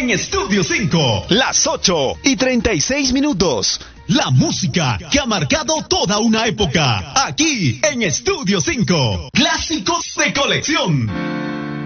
en Estudio 5. Las 8:36. La música que ha marcado toda una época. Aquí en Estudio 5. Clásicos de colección.